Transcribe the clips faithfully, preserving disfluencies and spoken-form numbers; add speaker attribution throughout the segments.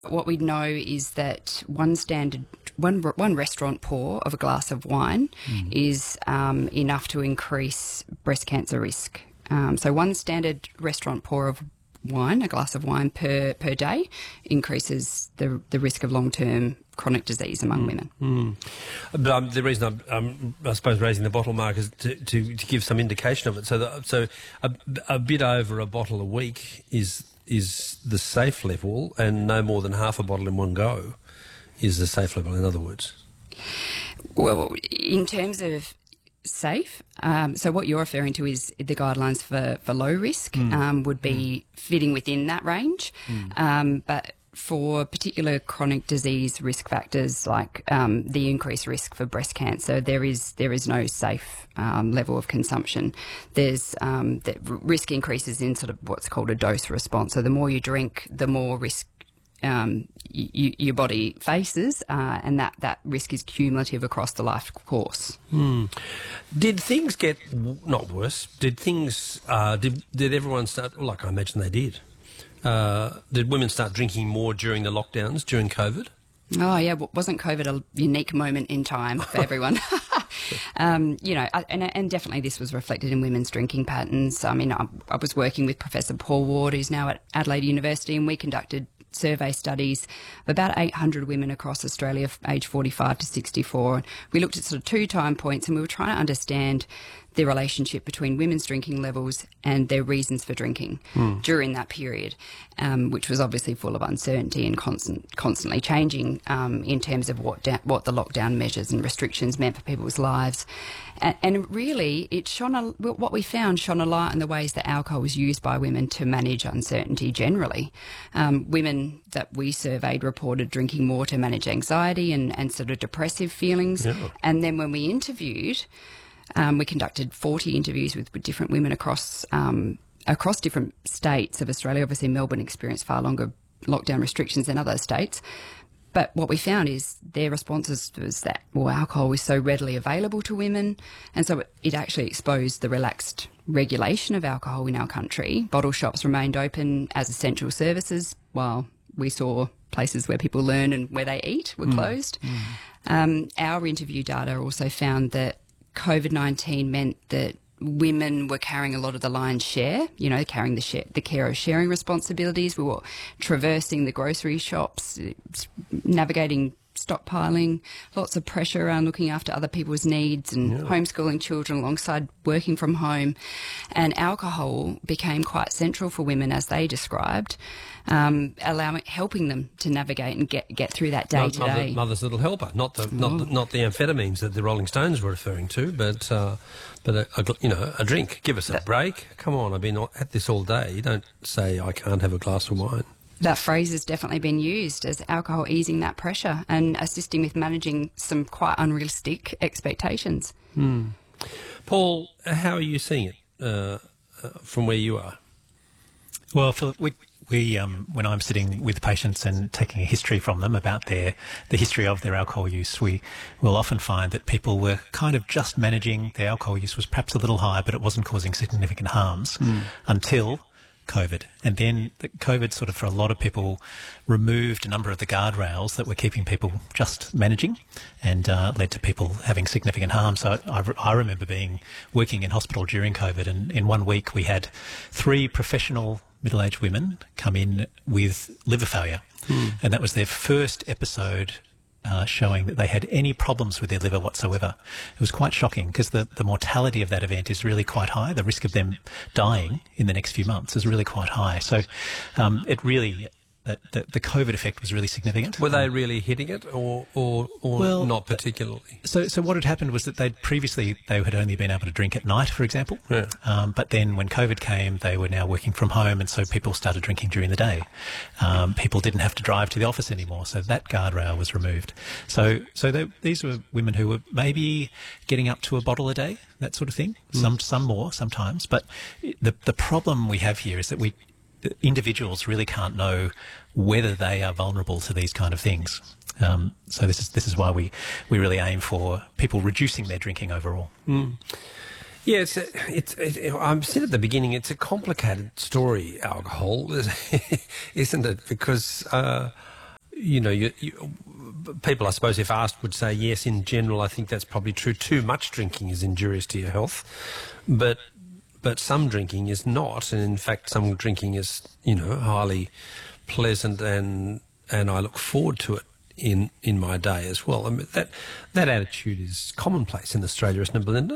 Speaker 1: What we know is that one standard, one one restaurant pour of a glass of wine mm. is um, enough to increase breast cancer risk. Um, so one standard restaurant pour of wine, a glass of wine per, per day, increases the the risk of long-term chronic disease among mm. women.
Speaker 2: Mm. But um, the reason I'm, um, I suppose, raising the bottle mark is to, to, to give some indication of it. So, the, so a, a bit over a bottle a week is is the safe level, and no more than half a bottle in one go is the safe level, in other words.
Speaker 1: Well, in terms of safe, um, so what you're referring to is the guidelines for, for low risk mm. um, would be mm. fitting within that range. Mm. Um, but for particular chronic disease risk factors like um, the increased risk for breast cancer, there is there is no safe um, level of consumption. There's um, the risk increases in sort of what's called a dose response. So the more you drink, the more risk um, y- your body faces, uh, and that, that risk is cumulative across the life course.
Speaker 2: Hmm. Did things get w- not worse? Did things uh, did did everyone start? Like I imagine they did. Uh, did women start drinking more during the lockdowns, during COVID?
Speaker 1: Oh, yeah. Wasn't COVID a unique moment in time for everyone? um, you know, and, and definitely this was reflected in women's drinking patterns. I mean, I, I was working with Professor Paul Ward, who's now at Adelaide University, and we conducted survey studies of about eight hundred women across Australia, aged forty-five to sixty-four. We looked at sort of two time points, and we were trying to understand the relationship between women's drinking levels and their reasons for drinking mm. during that period, um, which was obviously full of uncertainty and constant, constantly changing um, in terms of what da- what the lockdown measures and restrictions meant for people's lives. And, and really, it shone a, what we found shone a light on the ways that alcohol was used by women to manage uncertainty generally. Um, women that we surveyed reported drinking more to manage anxiety and, and sort of depressive feelings. Yeah. And then when we interviewed, Um, we conducted forty interviews with, with different women across um, across different states of Australia. Obviously, Melbourne experienced far longer lockdown restrictions than other states. But what we found is their responses was that, well, alcohol was so readily available to women, and so it, it actually exposed the relaxed regulation of alcohol in our country. Bottle shops remained open as essential services, while we saw places where people learn and where they eat were closed. Mm. Mm. Um, our interview data also found that COVID nineteen meant that women were carrying a lot of the lion's share, you know, carrying the share, the care of sharing responsibilities. We were traversing the grocery shops, navigating stockpiling, lots of pressure around looking after other people's needs and yeah. homeschooling children alongside working from home. And alcohol became quite central for women, as they described, um, allowing, helping them to navigate and get get through that day to day.
Speaker 2: Mother's little helper, not the not the, not the amphetamines that the Rolling Stones were referring to, but uh, but a, a, you know, a drink. Give us a break. Come on, I've been at this all day. You don't say I can't have a glass of wine.
Speaker 1: That phrase has definitely been used as alcohol easing that pressure and assisting with managing some quite unrealistic expectations.
Speaker 2: Hmm. Paul, how are you seeing it uh, uh, from where you are?
Speaker 3: Well, Philip, we, we um, when I'm sitting with patients and taking a history from them about their the history of their alcohol use, we will often find that people were kind of just managing their alcohol use was perhaps a little high, but it wasn't causing significant harms mm. until COVID. And then the COVID sort of, for a lot of people, removed a number of the guardrails that were keeping people just managing and uh, led to people having significant harm. So I, I remember being working in hospital during COVID, and in one week we had three professional middle-aged women come in with liver failure. Hmm. And that was their first episode Uh, showing that they had any problems with their liver whatsoever. It was quite shocking because the, the mortality of that event is really quite high. The risk of them dying in the next few months is really quite high. So um, it really, that the, the COVID effect was really significant.
Speaker 2: Were they really hitting it or, or, or
Speaker 3: well,
Speaker 2: not particularly?
Speaker 3: So so what had happened was that they'd previously, they had only been able to drink at night, for example.
Speaker 2: Yeah.
Speaker 3: Um, but then when COVID came, they were now working from home, and so people started drinking during the day. Um, people didn't have to drive to the office anymore, so that guardrail was removed. So so they, these were women who were maybe getting up to a bottle a day, that sort of thing. Mm. Some some more sometimes. But the the problem we have here is that we individuals really can't know whether they are vulnerable to these kind of things. Um, so this is this is why we, we really aim for people reducing their drinking overall.
Speaker 2: Mm. Yeah, it's, a, it's it, I said at the beginning, it's a complicated story, alcohol, isn't it? Because uh, you know, you, you, people, I suppose, if asked, would say yes. In general, I think that's probably true. Too much drinking is injurious to your health, but but some drinking is not, and in fact, some drinking is, you know, highly pleasant, and and I look forward to it in in my day as well. I mean, that that attitude is commonplace in Australia, isn't it, Belinda?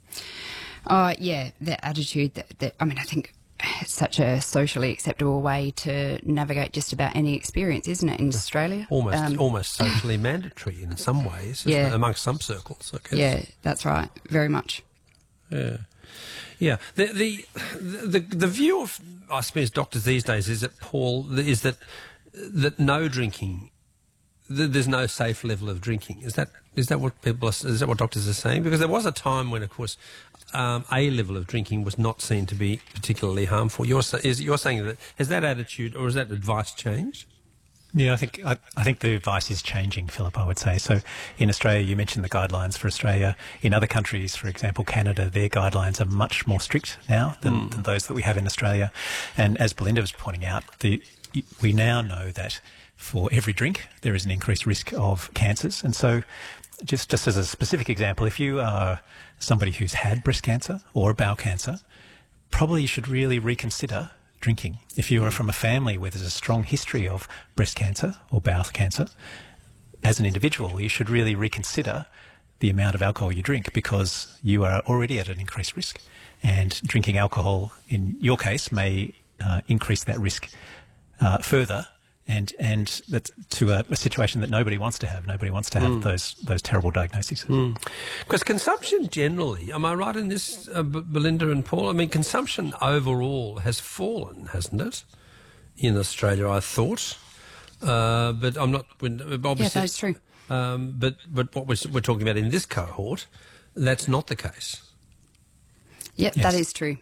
Speaker 1: Oh, yeah, that attitude, that, that I mean, I think it's such a socially acceptable way to navigate just about any experience, isn't it, in Australia?
Speaker 2: Almost
Speaker 1: Um,
Speaker 2: almost socially mandatory in some ways, isn't
Speaker 1: Yeah.
Speaker 2: it, amongst some circles, I guess.
Speaker 1: Yeah, that's right, very much.
Speaker 2: Yeah. Yeah. The, the the the view of, I suppose, doctors these days is that, Paul, is that that no drinking, that there's no safe level of drinking. Is that is that what people are, is that what doctors are saying? Because there was a time when, of course, um, a level of drinking was not seen to be particularly harmful. You're sa- is you're saying that, has that attitude or has that advice changed?
Speaker 3: Yeah, I think I, I think the advice is changing, Philip, I would say. So in Australia, you mentioned the guidelines for Australia. In other countries, for example, Canada, their guidelines are much more strict now than, mm. than those that we have in Australia. And as Belinda was pointing out, the, we now know that for every drink, there is an increased risk of cancers. And so just, just as a specific example, if you are somebody who's had breast cancer or bowel cancer, probably you should really reconsider drinking. If you are from a family where there's a strong history of breast cancer or bowel cancer, as an individual, you should really reconsider the amount of alcohol you drink, because you are already at an increased risk. And drinking alcohol, in your case, may uh, increase that risk uh, further, and and that's to a, a situation that nobody wants to have. Nobody wants to have mm. those those terrible diagnoses.
Speaker 2: Because mm. consumption generally, am I right in this, uh, B- Belinda and Paul? I mean, consumption overall has fallen, hasn't it, in Australia, I thought. Uh, but I'm not... Obviously,
Speaker 1: yeah, that's true.
Speaker 2: Um, but, but what we're, we're talking about in this cohort, that's not the case.
Speaker 1: Yep, yes. That is true.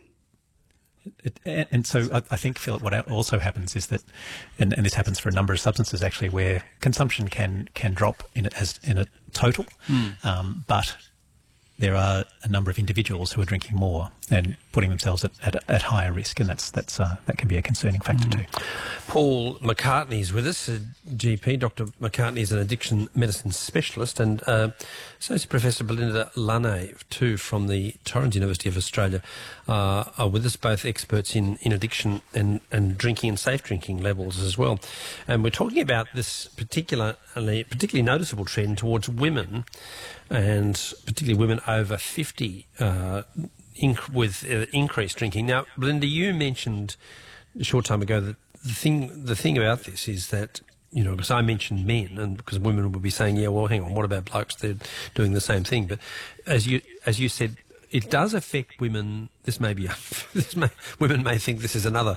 Speaker 3: It, and, and so I, I think, Philip, what also happens is that, and, and this happens for a number of substances actually, where consumption can can drop in a, as in a total, mm. um, but there are a number of individuals who are drinking more and putting themselves at, at, at higher risk, and that's that's uh, that can be a concerning factor mm. too.
Speaker 2: Paul McCartney is with us, a G P. Doctor McCartney is an addiction medicine specialist, and uh, so is Professor Belinda Lunay too, from the Torrens University of Australia, uh, are with us, both experts in, in addiction and, and drinking and safe drinking levels as well. And we're talking about this particular, particularly noticeable trend towards women, and particularly women over fifty, uh, inc- with uh, increased drinking. Now, Belinda, you mentioned a short time ago that the thing the thing about this is that, you know, because I mentioned men, and because women would be saying, yeah, well, hang on, what about blokes? They're doing the same thing. But as you as you said, it does affect women. This may be, this may, women may think this is another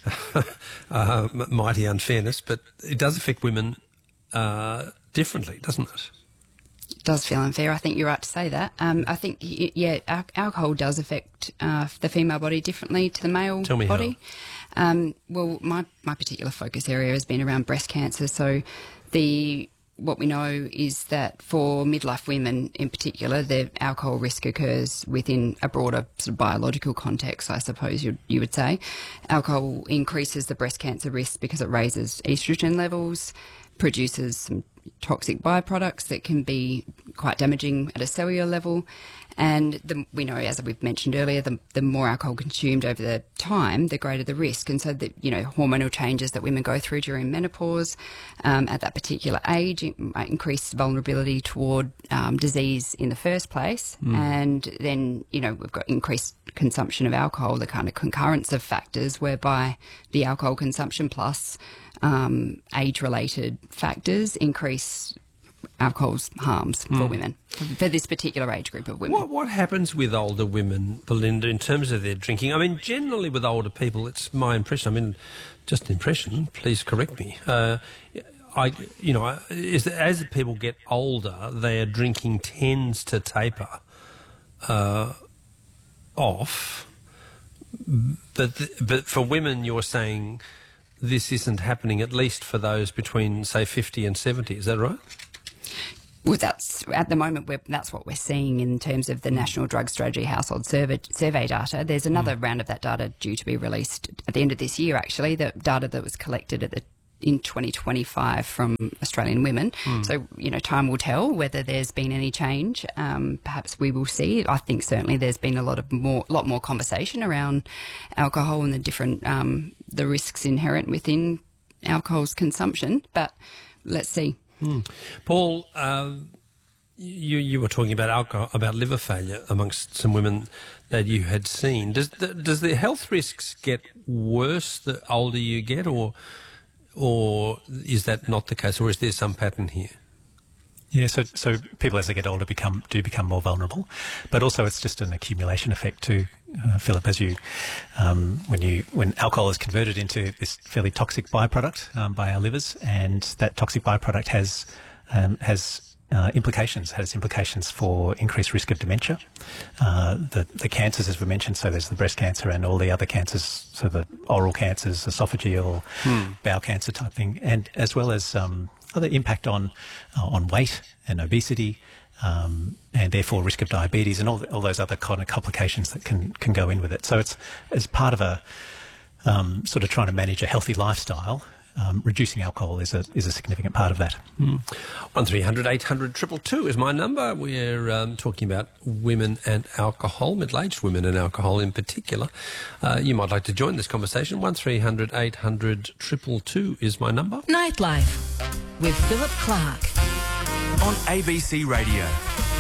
Speaker 2: uh, mighty unfairness, but it does affect women uh, differently, doesn't it?
Speaker 1: It does feel unfair. I think you're right to say that. Um, I think, yeah, al- alcohol does affect uh, the female body differently to the male
Speaker 2: Tell me
Speaker 1: body.
Speaker 2: How.
Speaker 1: Um, well, my, my particular focus area has been around breast cancer. So the what we know is that for midlife women in particular, the alcohol risk occurs within a broader sort of biological context, I suppose you, you would say. Alcohol increases the breast cancer risk because it raises estrogen levels, produces some toxic byproducts that can be quite damaging at a cellular level. And the, we know, as we've mentioned earlier, the, the more alcohol consumed over the time, the greater the risk. And so, the, you know, hormonal changes that women go through during menopause um, at that particular age it might increase vulnerability toward um, disease in the first place. Mm. And then, you know, we've got increased consumption of alcohol, the kind of concurrence of factors whereby the alcohol consumption plus um, age-related factors increase alcohol's harms mm. for women, for this particular age group of women.
Speaker 2: What, what happens with older women, Belinda, in terms of their drinking? I mean, generally with older people, it's my impression, I mean, just an impression, please correct me. Uh, I, you know, is that as people get older, their drinking tends to taper uh, off. But, th- but for women, you're saying this isn't happening, at least for those between, say, fifty and seventy. Is that right?
Speaker 1: Well, that's at the moment. We're, that's what we're seeing in terms of the National Drug Strategy Household Survey, survey data. There's another mm. round of that data due to be released at the end of this year. Actually, the data that was collected at the in twenty twenty-five from Australian women. Mm. So, you know, time will tell whether there's been any change. Um, perhaps we will see. I think certainly there's been a lot of more, lot more conversation around alcohol and the different, um, the risks inherent within alcohol's consumption. But let's see.
Speaker 2: Mm. Paul, uh, you you were talking about alcohol, about liver failure amongst some women that you had seen. Does the, does the health risks get worse the older you get, or or is that not the case, or is there some pattern here?
Speaker 3: Yeah, so so people as they get older become do become more vulnerable, but also it's just an accumulation effect too, uh, Philip. As you, um, when you when alcohol is converted into this fairly toxic byproduct um, by our livers, and that toxic byproduct has um, has uh, implications has implications for increased risk of dementia, uh, the the cancers as we mentioned. So there's the breast cancer and all the other cancers, so the oral cancers, esophageal, hmm. bowel cancer type thing, and as well as um, other impact on uh, on weight and obesity, um, and therefore risk of diabetes and all all those other kind of complications that can can go in with it. So it's as part of a um, sort of trying to manage a healthy lifestyle. Um, reducing alcohol is a is a significant part of that.
Speaker 2: Mm. one three hundred eight hundred two two two is my number. We're um, talking about women and alcohol, middle-aged women and alcohol in particular. Uh, you might like to join this conversation. one three hundred eight hundred two two two is my number.
Speaker 4: Nightlife with Philip Clark
Speaker 5: on A B C Radio.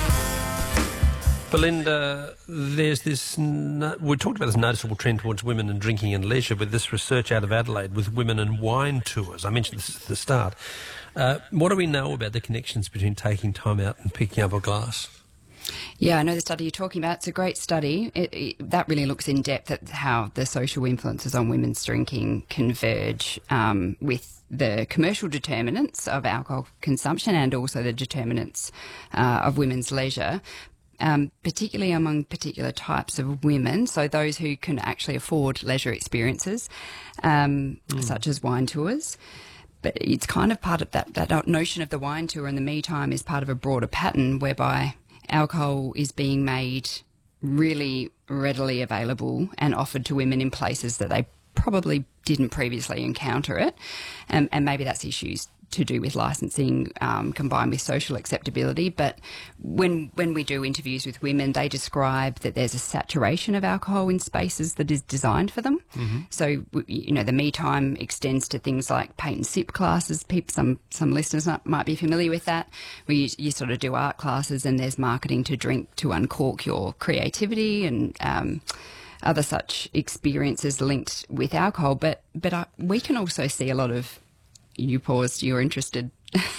Speaker 2: Belinda, there's this, no, we talked about this noticeable trend towards women and drinking and leisure with this research out of Adelaide with women and wine tours. I mentioned this at the start. Uh, what do we know about the connections between taking time out and picking up a glass?
Speaker 1: Yeah, I know the study you're talking about. It's a great study. It, it, that really looks in depth at how the social influences on women's drinking converge um, with the commercial determinants of alcohol consumption and also the determinants uh, of women's leisure. Um, particularly among particular types of women, so those who can actually afford leisure experiences, um, mm. such as wine tours. But it's kind of part of that, that notion of the wine tour and the me time is part of a broader pattern whereby alcohol is being made really readily available and offered to women in places that they probably didn't previously encounter it. And, and maybe that's issues to do with licensing um, combined with social acceptability. But when when we do interviews with women, they describe that there's a saturation of alcohol in spaces that is designed for them. Mm-hmm. So, you know, the me time extends to things like paint and sip classes. People, some some listeners might be familiar with that, where you, you sort of do art classes and there's marketing to drink to uncork your creativity and um, other such experiences linked with alcohol. But, but I, we can also see a lot of You paused. You're interested.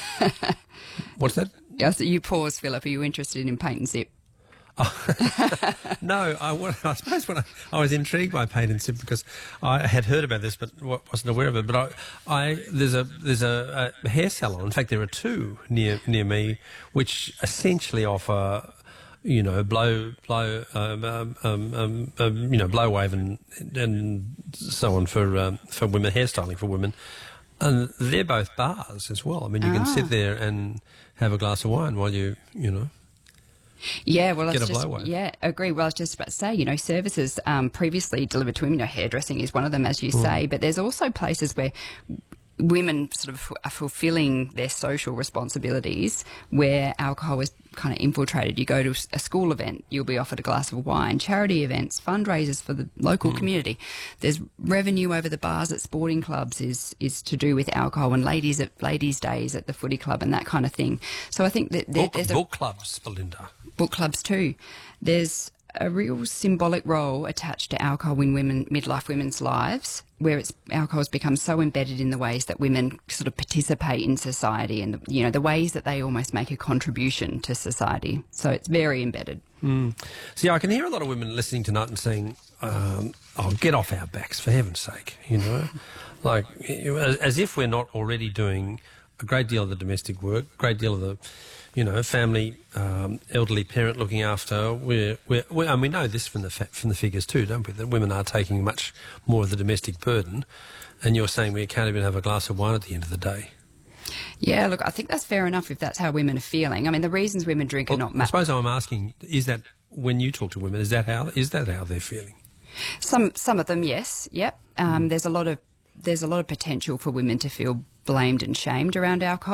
Speaker 2: What's that?
Speaker 1: Yes, you paused, Philip. Are you interested in paint and sip?
Speaker 2: Oh. No, I, I suppose when I, I was intrigued by paint and sip because I had heard about this but wasn't aware of it. But I, I there's a there's a, a hair salon. In fact, there are two near near me, which essentially offer, you know, blow blow um, um, um, um, you know blow wave and and so on for um, for women, hairstyling for women. And they're both bars as well. I mean, you can
Speaker 1: ah.
Speaker 2: sit there and have a glass of wine while you, you know,
Speaker 1: yeah, well,
Speaker 2: get
Speaker 1: it's
Speaker 2: a
Speaker 1: just,
Speaker 2: blow-away.
Speaker 1: Yeah, agree. Well, I was just about to say, you know, services um, previously delivered to women, you know, hairdressing is one of them, as you mm. say, but there's also places where women sort of are fulfilling their social responsibilities where alcohol is kind of infiltrated. You go to a school event, you'll be offered a glass of wine, charity events, fundraisers for the local mm. community. There's revenue over the bars at sporting clubs is is to do with alcohol, and ladies at ladies' days at the footy club and that kind of thing. So I think that there,
Speaker 2: book,
Speaker 1: there's
Speaker 2: book
Speaker 1: a,
Speaker 2: clubs, Belinda.
Speaker 1: Book clubs too. There's a real symbolic role attached to alcohol in women, midlife women's lives, where it's alcohol has become so embedded in the ways that women sort of participate in society and, you know, the ways that they almost make a contribution to society. So it's very embedded.
Speaker 2: Mm. See, I can hear a lot of women listening tonight and saying, um, oh, get off our backs, for heaven's sake, you know, like as, as if we're not already doing a great deal of the domestic work, a great deal of the, you know, family, um, elderly parent looking after. We're, we're, we're, and we know this from the fa- from the figures too, don't we? That women are taking much more of the domestic burden. And you're saying we can't even have a glass of wine at the end of the day.
Speaker 1: Yeah, look, I think that's fair enough if that's how women are feeling. I mean, the reasons women drink
Speaker 2: well,
Speaker 1: are not.
Speaker 2: Ma- I suppose I'm asking: is that when you talk to women? Is that how is that how they're feeling?
Speaker 1: Some some of them, yes, yep. Um, mm. There's a lot of there's a lot of potential for women to feel blamed and shamed around alcohol.